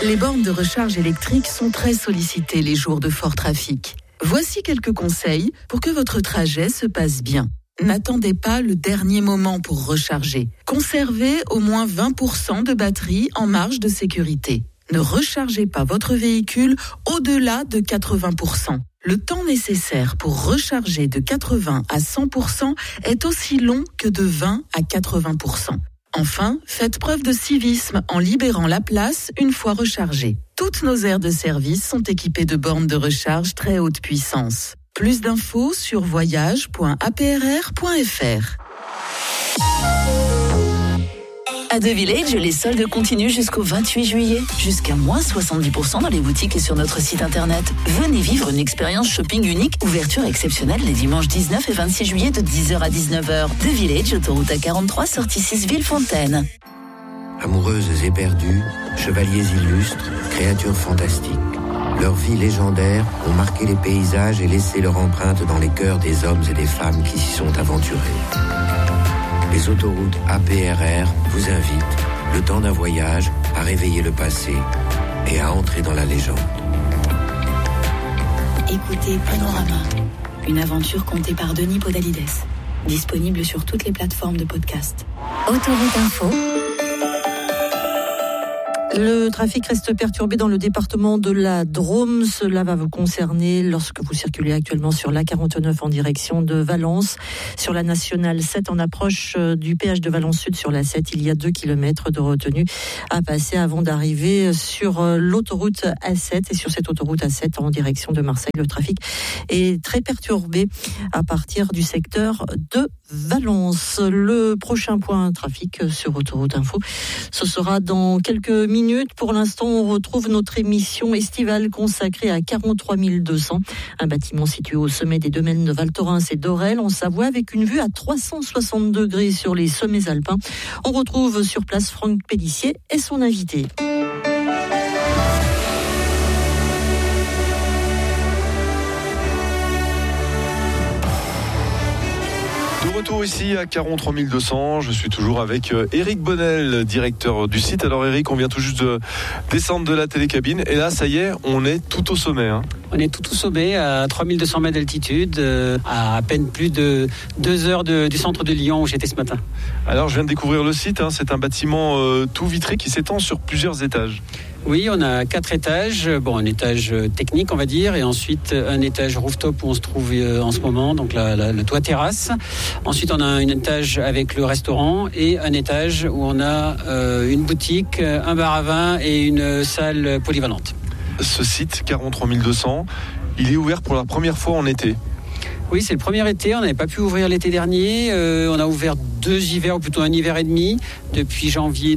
Les bornes de recharge électrique sont très sollicitées les jours de fort trafic. Voici quelques conseils pour que votre trajet se passe bien. N'attendez pas le dernier moment pour recharger. Conservez au moins 20% de batterie en marge de sécurité. Ne rechargez pas votre véhicule au-delà de 80%. Le temps nécessaire pour recharger de 80 à 100% est aussi long que de 20 à 80%. Enfin, faites preuve de civisme en libérant la place une fois rechargée. Toutes nos aires de service sont équipées de bornes de recharge très haute puissance. Plus d'infos sur voyage.aprr.fr. À The Village, les soldes continuent jusqu'au 28 juillet. Jusqu'à moins 70% dans les boutiques et sur notre site internet. Venez vivre une expérience shopping unique. Ouverture exceptionnelle les dimanches 19 et 26 juillet de 10h à 19h. The Village, autoroute A43, sortie 6 Villefontaine. Amoureuses et perdues, chevaliers illustres, créatures fantastiques. Leurs vies légendaires ont marqué les paysages et laissé leur empreinte dans les cœurs des hommes et des femmes qui s'y sont aventurés. Les autoroutes APRR vous invitent, le temps d'un voyage, à réveiller le passé et à entrer dans la légende. Écoutez Panorama, une aventure contée par Denis Podalides. Disponible sur toutes les plateformes de podcast. Autoroute Info. Le trafic reste perturbé dans le département de la Drôme. Cela va vous concerner lorsque vous circulez actuellement sur l'A49 en direction de Valence. Sur la nationale 7, en approche du péage de Valence Sud sur la 7, il y a 2 km de retenue à passer avant d'arriver sur l'autoroute A7. Et sur cette autoroute A7 en direction de Marseille, le trafic est très perturbé à partir du secteur de Valence. Le prochain point trafic sur Autoroute Info, ce sera dans quelques minutes. Pour l'instant, on retrouve notre émission estivale consacrée à 43 200, un bâtiment situé au sommet des domaines de Val Thorens et d'Orel en Savoie, avec une vue à 360 degrés sur les sommets alpins. On retrouve sur place Franck Pélissier et son invité. Retour ici à 43 200, je suis toujours avec Eric Bonnel, directeur du site. Alors Eric, on vient tout juste de descendre de la télécabine et là ça y est, on est tout au sommet. On est tout au sommet à 3200 mètres d'altitude, à peine plus de 2 heures du centre de Lyon où j'étais ce matin. Alors je viens de découvrir le site, c'est un bâtiment tout vitré qui s'étend sur plusieurs étages. Oui, on a 4 étages, un étage technique on va dire, et ensuite un étage rooftop où on se trouve en ce moment, donc le toit terrasse. Ensuite on a un étage avec le restaurant et un étage où on a une boutique, un bar à vin et une salle polyvalente. Ce site 43 200, il est ouvert pour la première fois en été. Oui, c'est le premier été, on n'avait pas pu ouvrir l'été dernier, on a ouvert 2 hivers, ou plutôt un hiver et demi, depuis janvier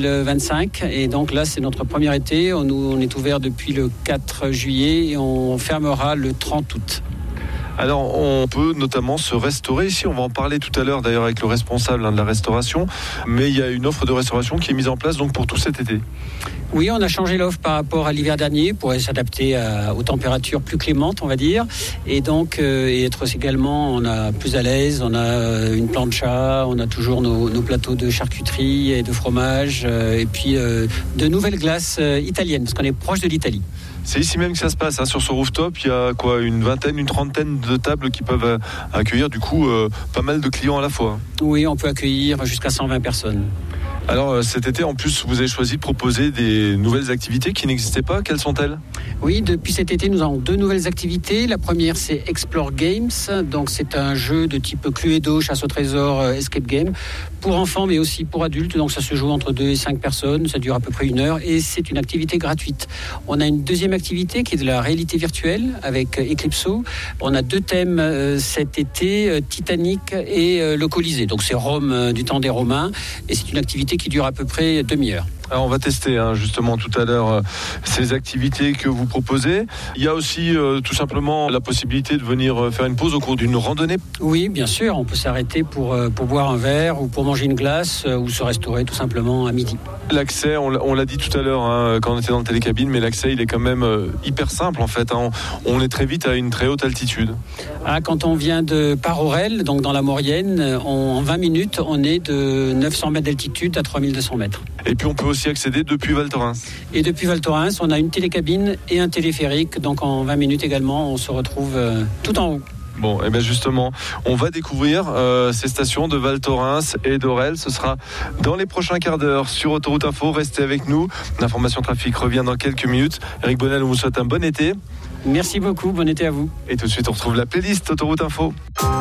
2025, et donc là c'est notre premier été, on est ouvert depuis le 4 juillet et on fermera le 30 août. Alors on peut notamment se restaurer ici, on va en parler tout à l'heure d'ailleurs avec le responsable de la restauration, mais il y a une offre de restauration qui est mise en place donc pour tout cet été. Oui, on a changé l'offre par rapport à l'hiver dernier pour s'adapter aux températures plus clémentes, on va dire. Et donc, et être également, on a plus à l'aise, on a une plancha, on a toujours nos plateaux de charcuterie et de fromage, et puis de nouvelles glaces italiennes, parce qu'on est proche de l'Italie. C'est ici même que ça se passe, sur ce rooftop, il y a une vingtaine, une trentaine de tables qui peuvent accueillir du coup pas mal de clients à la fois. Oui, on peut accueillir jusqu'à 120 personnes. Alors cet été, en plus, vous avez choisi de proposer des nouvelles activités qui n'existaient pas. Quelles sont-elles ? Oui, depuis cet été, nous avons 2 nouvelles activités. La première, c'est Explore Games. Donc, c'est un jeu de type Cluedo, chasse au trésor, escape game, pour enfants, mais aussi pour adultes. Donc, ça se joue entre 2 et 5 personnes. Ça dure à peu près 1 heure et c'est une activité gratuite. On a une deuxième activité qui est de la réalité virtuelle avec Eclipso. On a 2 thèmes cet été, Titanic et le Colisée. Donc, c'est Rome du temps des Romains et c'est une activité qui dure à peu près demi-heure. Alors on va tester justement tout à l'heure ces activités que vous proposez. Il y a aussi tout simplement la possibilité de venir faire une pause au cours d'une randonnée. Oui, bien sûr, on peut s'arrêter pour boire un verre ou pour manger une glace ou se restaurer tout simplement à midi. L'accès, on l'a dit tout à l'heure quand on était dans la télécabine, mais l'accès il est quand même hyper simple en fait. On est très vite à une très haute altitude. Quand on vient de Par-Aurel, donc dans la Maurienne, en 20 minutes, on est de 900 mètres d'altitude à 3200 mètres. Et puis on peut aussi accéder depuis Val Thorens. Et depuis Val Thorens, on a une télécabine et un téléphérique. Donc en 20 minutes également, on se retrouve tout en haut. Bon, et bien justement, on va découvrir ces stations de Val Thorens et d'Orel. Ce sera dans les prochains quarts d'heure sur Autoroute Info. Restez avec nous. L'information trafic revient dans quelques minutes. Eric Bonnel, on vous souhaite un bon été. Merci beaucoup, bon été à vous. Et tout de suite, on retrouve la playlist Autoroute Info.